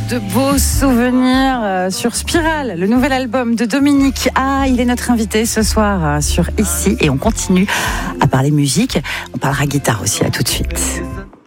de beaux souvenirs sur Spirale, le nouvel album de Dominique A. Il est notre invité ce soir sur Ici et on continue à parler musique. On parlera guitare aussi, à tout de suite.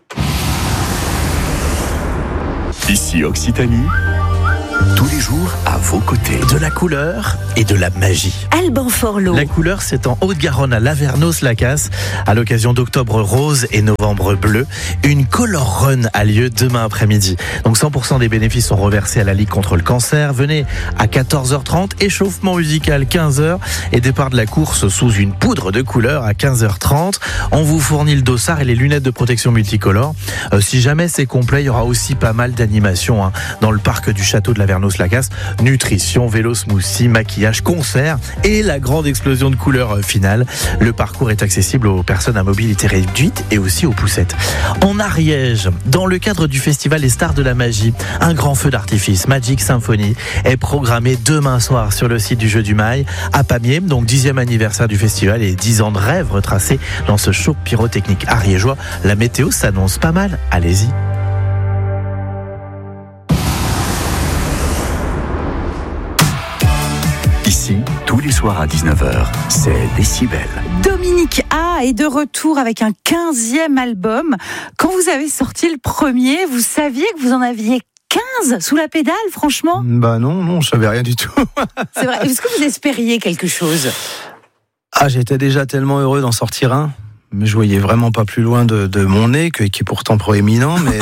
Ici Occitanie, tous les jours à vos côtés. De la couleur et de la magie. Alban Forlot. La couleur, c'est en Haute-Garonne, à Lavernos-Lacasse, à l'occasion d'Octobre Rose et Novembre Bleu. Une Color Run a lieu demain après-midi. Donc 100% des bénéfices sont reversés à la Ligue contre le cancer. Venez à 14h30, échauffement musical 15h et départ de la course sous une poudre de couleur à 15h30. On vous fournit le dossard et les lunettes de protection multicolore. Si jamais c'est complet, il y aura aussi pas mal d'animations dans le parc du château de Lavernos-Lacasse. Nutrition, vélo smoothie, maquillage, concert et la grande explosion de couleurs finale. Le parcours est accessible aux personnes à mobilité réduite et aussi aux poussettes. En Ariège, dans le cadre du festival Les Stars de la Magie, un grand feu d'artifice, Magic Symphony, est programmé demain soir sur le site du Jeu du Mail à Pamiers, donc 10e anniversaire du festival et 10 ans de rêve retracés dans ce show pyrotechnique ariégeois. La météo s'annonce pas mal, allez-y. Ici, tous les soirs à 19h, c'est Décibel. Dominique A est de retour avec un 15e album. Quand vous avez sorti le premier, vous saviez que vous en aviez 15 sous la pédale, franchement ? Bah non, je savais rien du tout. C'est vrai. Est-ce que vous espériez quelque chose ? J'étais déjà tellement heureux d'en sortir un. Mais je voyais vraiment pas plus loin de mon nez, qui est pourtant proéminent, mais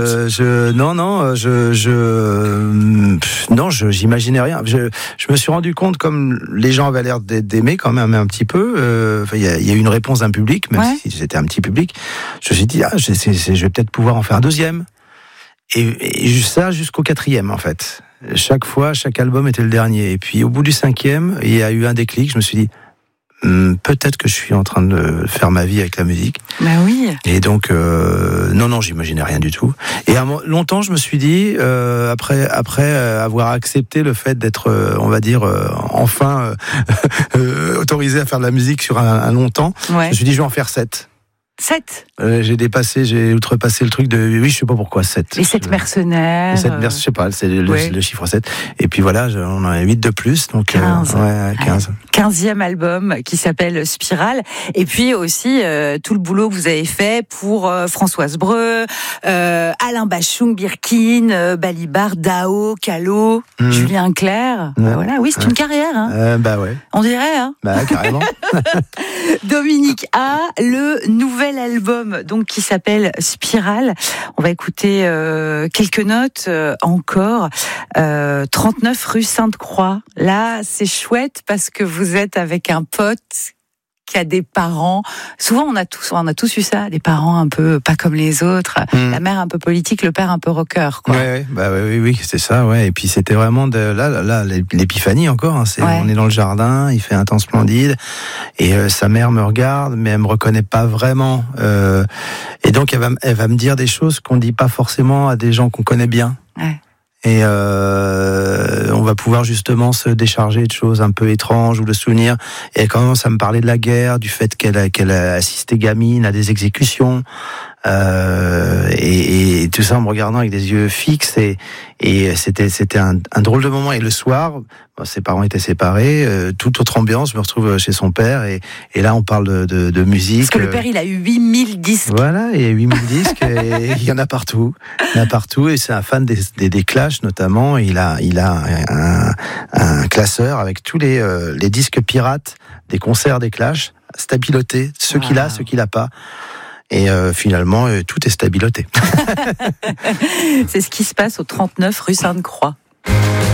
j'imaginais rien. Je me suis rendu compte, comme les gens avaient l'air d'aimer quand même un petit peu, il y a eu une réponse d'un public, même si c'était un petit public, je me suis dit, je vais peut-être pouvoir en faire un deuxième. Et ça jusqu'au 4e, en fait. Chaque fois, chaque album était le dernier. Et puis, au bout du 5e, il y a eu un déclic, je me suis dit, peut-être que je suis en train de faire ma vie avec la musique. Bah oui. Et donc, non, j'imaginais rien du tout. Et longtemps, je me suis dit, après avoir accepté le fait d'être, on va dire, enfin autorisé à faire de la musique sur un long temps, je me suis dit, je vais en faire 7. 7. J'ai outrepassé le truc de, oui, je sais pas pourquoi 7. Les 7 mercenaires. Les 7 mercenaires, je sais pas, c'est le chiffre 7. Et puis voilà, on en a 8 de plus, donc 15. 15. 15e album qui s'appelle Spirale. Et puis aussi, tout le boulot que vous avez fait pour Françoise Breu, Alain Bachung, Birkin, Balibar, Dao, Callot, Julien Clerc. Voilà, oui, c'est une carrière. Bah ouais. On dirait, Bah, carrément. Dominique A, le nouvel album donc qui s'appelle Spirale. On va écouter quelques notes encore. 39 rue Sainte-Croix. Là, c'est chouette parce que vous êtes avec un pote qui a des parents. Souvent, on a tous eu ça, des parents un peu pas comme les autres. La mère un peu politique, le père un peu rocker, quoi. Oui, c'est ça, ouais. Et puis c'était vraiment là, l'épiphanie encore. On est dans le jardin, il fait un temps splendide, et sa mère me regarde, mais elle me reconnaît pas vraiment. Et donc elle va me dire des choses qu'on dit pas forcément à des gens qu'on connaît bien. Ouais. Et on va pouvoir justement se décharger de choses un peu étranges ou de souvenirs. Et elle commence à me parler de la guerre, du fait qu'elle a assisté gamine à des exécutions, et tout ça en me regardant avec des yeux fixes. Et c'était un drôle de moment. Et le soir, ses parents étaient séparés, toute autre ambiance. Je me retrouve chez son père, et là on parle de musique. Parce que le père, il a eu 8000 disques. Voilà, il y a 8000 disques, et il y en a partout. Et c'est un fan des Clash notamment. Il a un classeur avec tous les disques pirates des concerts des Clash, stabilotés, ceux qu'il a, ceux qu'il n'a pas. Et finalement, tout est stabiloté. C'est ce qui se passe au 39 rue Sainte-Croix.